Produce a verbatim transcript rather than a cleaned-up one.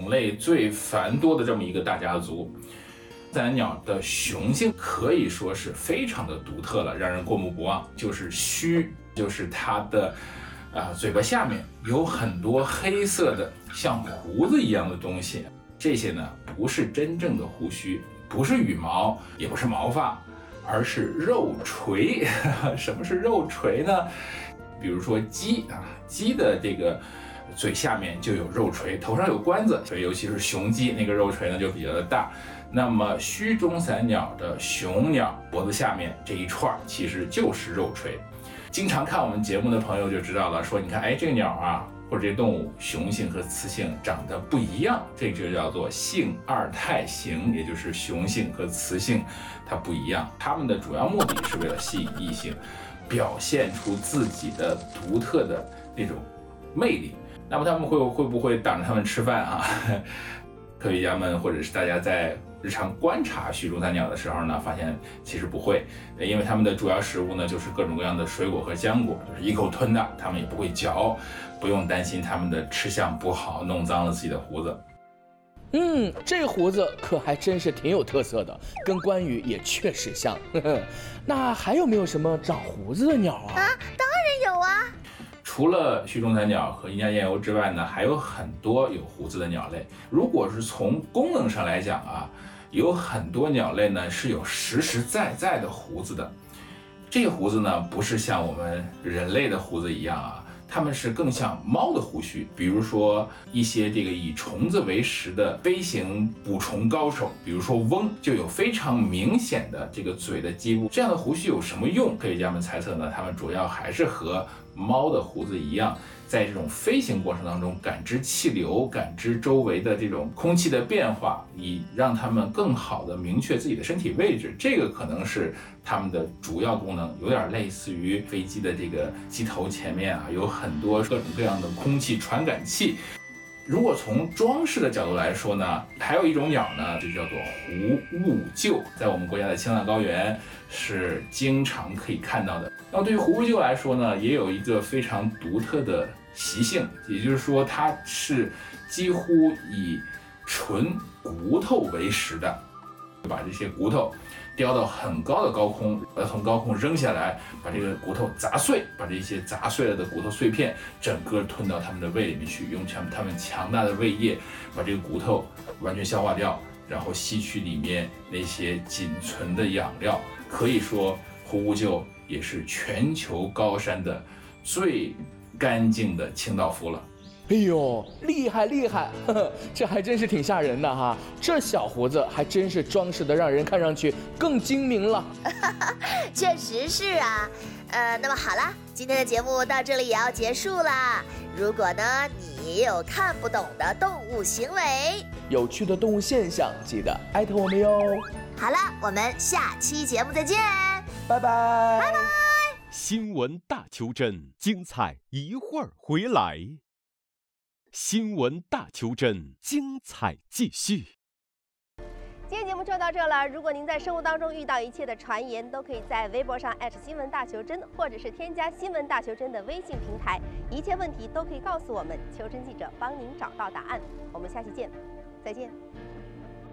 类最繁多的这么一个大家族。自然鸟的雄性可以说是非常的独特了，让人过目不忘，就是须，就是它的啊、呃、嘴巴下面有很多黑色的像胡子一样的东西，这些呢不是真正的胡须，不是羽毛，也不是毛发，而是肉垂。什么是肉垂呢？比如说鸡啊，鸡的这个嘴下面就有肉垂，头上有冠子，所以尤其是雄鸡那个肉垂呢就比较的大。那么须中伞鸟的雄鸟脖子下面这一串其实就是肉垂。经常看我们节目的朋友就知道了，说你看，哎，这个鸟啊，或者这动物雄性和雌性长得不一样，这就叫做性二态型，也就是雄性和雌性它不一样。它们的主要目的是为了吸引异性，表现出自己的独特的那种魅力。那么他们会会不会挡着它们吃饭啊？科学家们或者是大家在日常观察须中伞鸟的时候呢，发现其实不会，因为它们的主要食物呢就是各种各样的水果和浆果，就是一口吞的，它们也不会嚼，不用担心它们的吃相不好，弄脏了自己的胡子。 嗯，这胡子可还真是挺有特色的，跟关羽也确实像。呵呵，那还有没有什么长胡子的鸟啊？ 啊，当然有啊。 除了须中伞鸟和银家燕鸥之外呢，还有很多有胡子的鸟类。如果是从功能上来讲啊，有很多鸟类呢是有实实在在的胡子的。这些胡子呢，不是像我们人类的胡子一样啊，它们是更像猫的胡须。比如说一些这个以虫子为食的飞行捕虫高手，比如说翁，就有非常明显的这个嘴的基部。这样的胡须有什么用？科学家们猜测呢，它们主要还是和猫的胡子一样，在这种飞行过程当中感知气流，感知周围的这种空气的变化，以让它们更好的明确自己的身体位置。这个可能是它们的主要功能，有点类似于飞机的这个机头前面啊，有很多各种各样的空气传感器。如果从装饰的角度来说呢，还有一种鸟呢，就叫做狐兀鹫，在我们国家的青藏高原是经常可以看到的。那么对于狐兀鹫来说呢，也有一个非常独特的习性，也就是说它是几乎以纯骨头为食的，把这些骨头叼到很高的高空，呃，从高空扔下来，把这个骨头砸碎，把这些砸碎了的骨头碎片整个吞到它们的胃里面去，用它们强大的胃液把这个骨头完全消化掉，然后吸取里面那些仅存的养料。可以说狐兀鹫也是全球高山的最干净的清道夫了。 哎呦，厉害厉害，呵呵，这还真是挺吓人的哈！这小胡子还真是装饰的让人看上去更精明了。 确实是啊，呃，那么好了，今天的节目到这里也要结束啦。如果呢你也有看不懂的动物行为、 有趣的动物现象，记得艾特我们哟。 好了，我们下期节目再见， 拜拜拜拜。 新闻大求真，精彩一会儿回来。新闻大求真，精彩继续。 今天节目就到这了。如果您在生活当中遇到一切的传言，都可以在微博上新闻大求真，或者是添加新闻大求真的微信平台，一切问题都可以告诉我们，求真记者帮您找到答案。我们下期见，再见。